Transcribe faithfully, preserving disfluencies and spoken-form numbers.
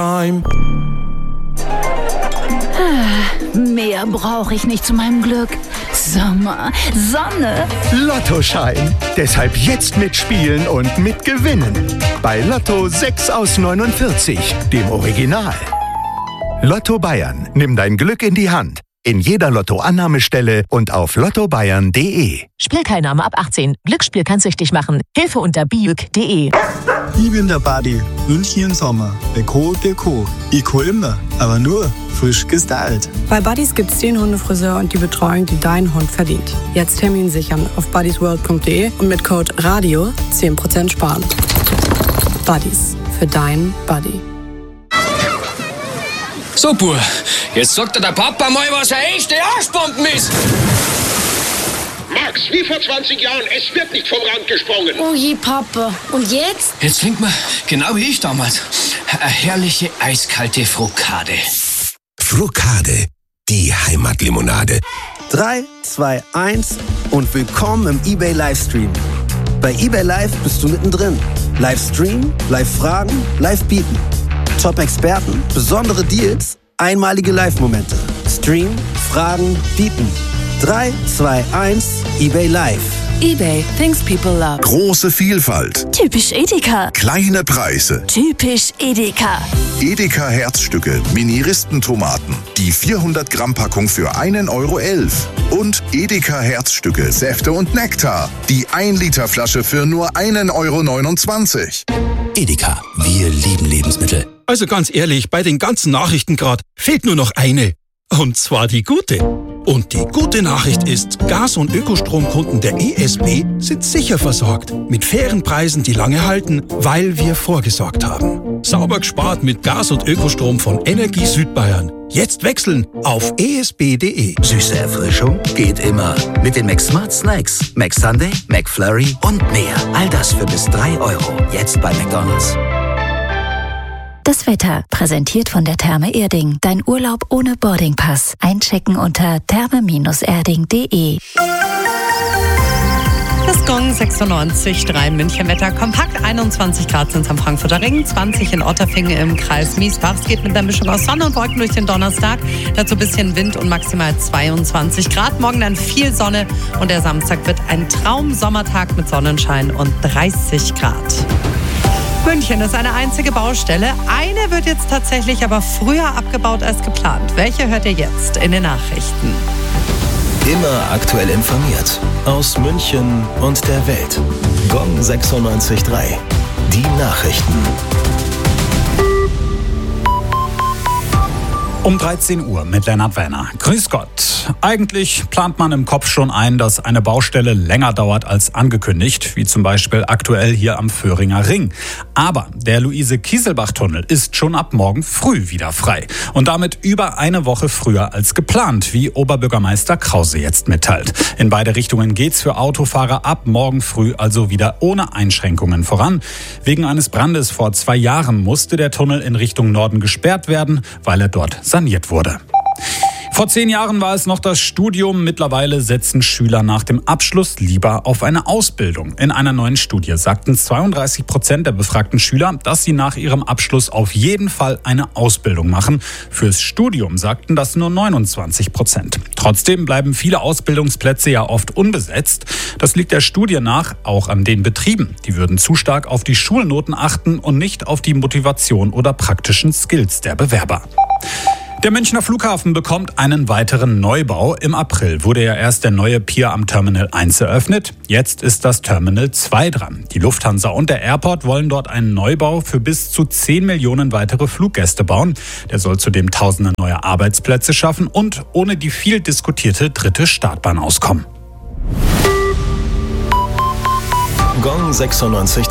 Mehr brauche ich nicht zu meinem Glück. Sommer, Sonne. Lottoschein. Deshalb jetzt mitspielen und mitgewinnen. Bei Lotto sechs aus neunundvierzig, dem Original. Lotto Bayern. Nimm dein Glück in die Hand. In jeder Lotto-Annahmestelle und auf lotto bayern punkt de. Spielteilnahme ab achtzehn. Glücksspiel kann süchtig machen. Hilfe unter biuk punkt de. Ich bin der Buddy. Wünsche im Sommer. Deko, Deko. Eco immer, aber nur frisch gestylt. Bei Buddies gibt's den Hundefriseur und die Betreuung, die dein Hund verdient. Jetzt Termin sichern auf buddies world punkt de und mit Code RADIO zehn Prozent sparen. Buddies. Für deinen Buddy. So, Bub, jetzt sagt dir der Papa mal, was eine echte Arschbomben ist. Max, wie vor zwanzig Jahren, es wird nicht vom Rand gesprungen. Oh je, Papa. Und jetzt? Jetzt trinkt man, genau wie ich damals, eine herrliche eiskalte Frokade. Frokade, die Heimatlimonade. drei, zwei, eins und willkommen im eBay Livestream. Bei eBay Live bist du mittendrin. Livestream, Live-Fragen, Live-Bieten. Top-Experten, besondere Deals, einmalige Live-Momente. Stream, Fragen, Bieten. drei, zwei, eins, eBay Live. eBay, things people love. Große Vielfalt. Typisch Edeka. Kleine Preise. Typisch Edeka. Edeka Herzstücke, Mini-Ristentomaten. Die vierhundert Gramm Packung für einen Euro elf. Und Edeka Herzstücke, Säfte und Nektar. Die ein Liter Flasche für nur einen Euro neunundzwanzig. Edeka, wir lieben Lebensmittel. Also ganz ehrlich, bei den ganzen Nachrichten gerade fehlt nur noch eine. Und zwar die gute. Und die gute Nachricht ist, Gas- und Ökostromkunden der E S B sind sicher versorgt. Mit fairen Preisen, die lange halten, weil wir vorgesorgt haben. Sauber gespart mit Gas- und Ökostrom von Energie Südbayern. Jetzt wechseln auf e s b punkt de. Süße Erfrischung geht immer. Mit den McSmart Snacks. McSunday, McFlurry und mehr. All das für bis drei Euro. Jetzt bei McDonald's. Das Wetter, präsentiert von der Therme Erding. Dein Urlaub ohne Boardingpass. Einchecken unter therme erding punkt de. Das Gong sechsundneunzig Komma drei München Wetter. Kompakt einundzwanzig Grad sind es am Frankfurter Ring, zwanzig in Otterfingen im Kreis Miesbach. Es geht mit einer Mischung aus Sonne und Wolken durch den Donnerstag. Dazu ein bisschen Wind und maximal zweiundzwanzig Grad. Morgen dann viel Sonne und der Samstag wird ein Traum-Sommertag mit Sonnenschein und dreißig Grad. München ist eine einzige Baustelle. Eine wird jetzt tatsächlich aber früher abgebaut als geplant. Welche hört ihr jetzt in den Nachrichten? Immer aktuell informiert. Aus München und der Welt. Gong sechsundneunzig Komma drei. Die Nachrichten. Um dreizehn Uhr mit Lennart Werner. Grüß Gott. Eigentlich plant man im Kopf schon ein, dass eine Baustelle länger dauert als angekündigt, wie zum Beispiel aktuell hier am Föhringer Ring. Aber der Luise-Kieselbach-Tunnel ist schon ab morgen früh wieder frei. Und damit über eine Woche früher als geplant, wie Oberbürgermeister Krause jetzt mitteilt. In beide Richtungen geht's für Autofahrer ab morgen früh also wieder ohne Einschränkungen voran. Wegen eines Brandes vor zwei Jahren musste der Tunnel in Richtung Norden gesperrt werden, weil er dort saniert wurde. Vor zehn Jahren war es noch das Studium. Mittlerweile setzen Schüler nach dem Abschluss lieber auf eine Ausbildung. In einer neuen Studie sagten zweiunddreißig Prozent der befragten Schüler, dass sie nach ihrem Abschluss auf jeden Fall eine Ausbildung machen. Fürs Studium sagten das nur neunundzwanzig Prozent. Trotzdem bleiben viele Ausbildungsplätze ja oft unbesetzt. Das liegt der Studie nach auch an den Betrieben. Die würden zu stark auf die Schulnoten achten und nicht auf die Motivation oder praktischen Skills der Bewerber. Der Münchner Flughafen bekommt einen weiteren Neubau. Im April wurde ja erst der neue Pier am Terminal eins eröffnet. Jetzt ist das Terminal zwei dran. Die Lufthansa und der Airport wollen dort einen Neubau für bis zu zehn Millionen weitere Fluggäste bauen. Der soll zudem tausende neue Arbeitsplätze schaffen und ohne die viel diskutierte dritte Startbahn auskommen. Gong sechsundneunzig